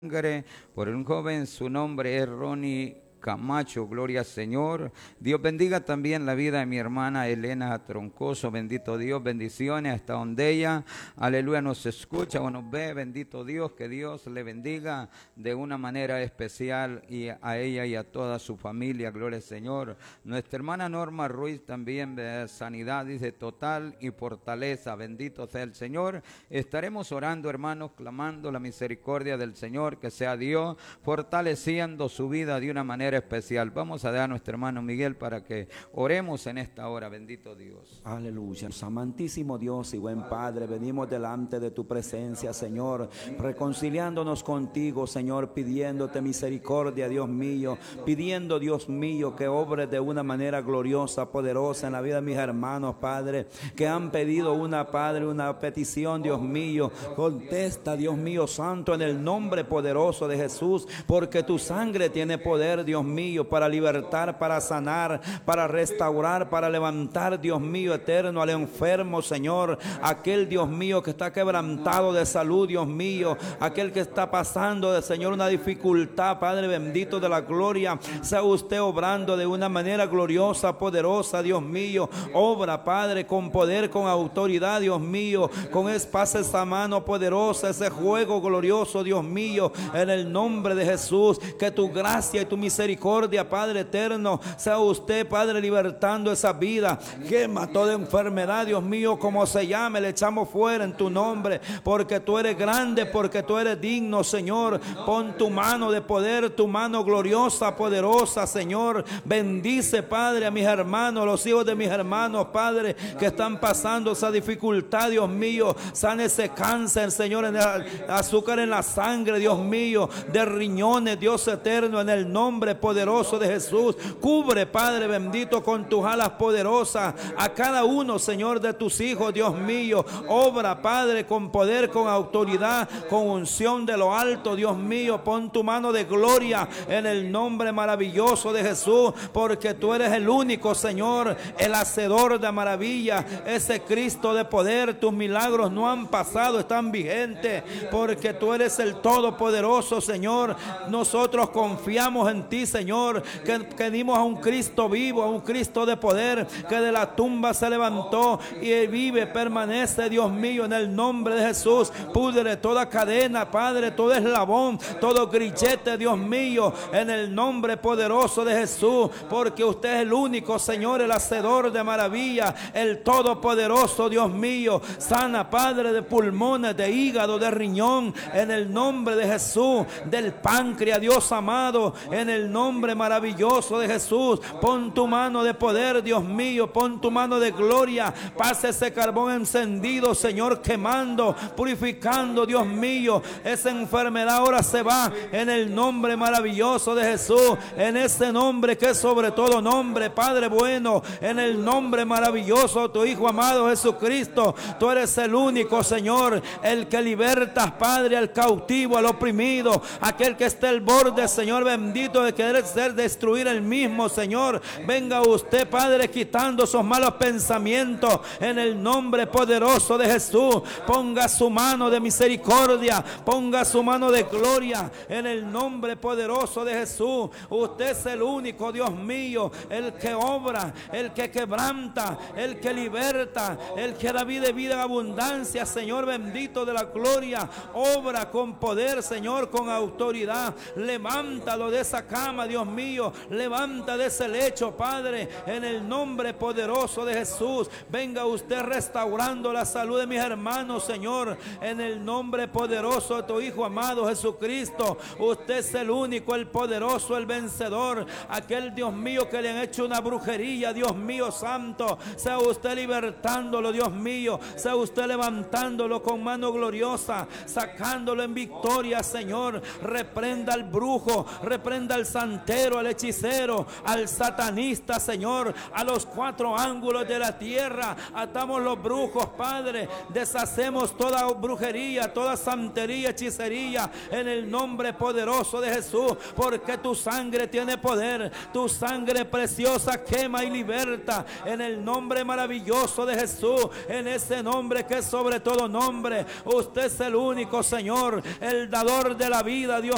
por un joven, su nombre es Ronnie Camacho, gloria al Señor. Dios bendiga también la vida de mi hermana Elena Troncoso, bendito Dios, bendiciones hasta donde ella, aleluya, nos escucha o nos ve, bendito Dios, que Dios le bendiga de una manera especial y a ella y a toda su familia, gloria al Señor. Nuestra hermana Norma Ruiz también de sanidad, dice total y fortaleza, bendito sea el Señor. Estaremos orando, hermanos, clamando la misericordia del Señor, que sea Dios fortaleciendo su vida de una manera especial. Vamos a dar a nuestro hermano Miguel para que oremos en esta hora, bendito Dios. Aleluya. Amantísimo Dios y buen Padre, venimos delante de tu presencia, Señor, reconciliándonos contigo, Señor, pidiéndote misericordia, Dios mío, pidiendo, Dios mío, que obres de una manera gloriosa, poderosa en la vida de mis hermanos, Padre, que han pedido una petición, Dios mío. Contesta, Dios mío santo, en el nombre poderoso de Jesús, porque tu sangre tiene poder, Dios mío, para libertar, para sanar, para restaurar, para levantar, Dios mío eterno, al enfermo, Señor, aquel, Dios mío, que está quebrantado de salud, Dios mío, aquel que está pasando de, Señor, una dificultad, Padre bendito de la gloria, sea usted obrando de una manera gloriosa, poderosa, Dios mío, obra, Padre, con poder, con autoridad, Dios mío, con esa mano poderosa, ese juego glorioso, Dios mío, en el nombre de Jesús, que tu gracia y tu misericordia, Padre eterno, sea usted, Padre, libertando esa vida, quema toda enfermedad, Dios mío, como se llame, le echamos fuera en tu nombre, porque tú eres grande, porque tú eres digno, Señor. Pon tu mano de poder, tu mano gloriosa, poderosa, Señor. Bendice, Padre, a mis hermanos, los hijos de mis hermanos, Padre, que están pasando esa dificultad, Dios mío. Sana ese cáncer, Señor, en el azúcar en la sangre, Dios mío, de riñones, Dios eterno, en el nombre poderoso de Jesús. Cubre, Padre bendito, con tus alas poderosas a cada uno, Señor, de tus hijos, Dios mío. Obra, Padre, con poder, con autoridad, con unción de lo alto, Dios mío. Pon tu mano de gloria en el nombre maravilloso de Jesús, porque tú eres el único, Señor, el hacedor de maravilla, ese Cristo de poder. Tus milagros no han pasado, están vigentes, porque tú eres el todopoderoso, Señor. Nosotros confiamos en ti, Señor, que dimos a un Cristo vivo, a un Cristo de poder, que de la tumba se levantó y vive, permanece, Dios mío, en el nombre de Jesús. Pudre toda cadena, Padre, todo eslabón, todo grillete, Dios mío, en el nombre poderoso de Jesús, porque usted es el único, Señor, el hacedor de maravilla, el todopoderoso, Dios mío. Sana, Padre, de pulmones, de hígado, de riñón, en el nombre de Jesús, del páncreas, Dios amado, en el nombre maravilloso de Jesús. Pon tu mano de poder, Dios mío, pon tu mano de gloria, pasa ese carbón encendido, Señor, quemando, purificando, Dios mío. Esa enfermedad ahora se va en el nombre maravilloso de Jesús, en ese nombre que es sobre todo nombre, Padre bueno, en el nombre maravilloso de tu Hijo amado Jesucristo. Tú eres el único, Señor, el que libertas, Padre, al cautivo, al oprimido, aquel que está al borde, Señor bendito, de querer ser destruir el mismo, Señor. Venga usted, Padre, quitando esos malos pensamientos en el nombre poderoso de Jesús. Ponga su mano de misericordia, ponga su mano de gloria en el nombre poderoso de Jesús. Usted es el único, Dios mío, el que obra, el que quebranta, el que liberta, el que da vida y vida en abundancia, Señor bendito de la gloria. Obra con poder, Señor, con autoridad. Levántalo de esa cama, Dios mío, levanta de ese lecho, Padre, en el nombre poderoso de Jesús. Venga usted restaurando la salud de mis hermanos, Señor, en el nombre poderoso de tu Hijo amado Jesucristo. Usted es el único, el poderoso, el vencedor, aquel, Dios mío, que le han hecho una brujería, Dios mío santo. Sea usted libertándolo, Dios mío, sea usted levantándolo con mano gloriosa, sacándolo en victoria, Señor. Reprenda al brujo, reprenda al santero, al hechicero, al satanista, Señor, a los cuatro ángulos de la tierra. Atamos los brujos, Padre, deshacemos toda brujería, toda santería, hechicería, en el nombre poderoso de Jesús, porque tu sangre tiene poder, tu sangre preciosa quema y liberta, en el nombre maravilloso de Jesús, en ese nombre que es sobre todo nombre. Usted es el único, Señor, el dador de la vida, Dios